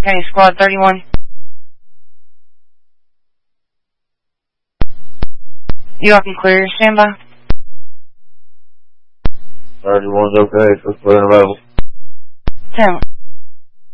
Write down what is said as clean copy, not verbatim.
Okay, squad 31. You up and clear, standby. 31's okay, so it's clear and available. 10.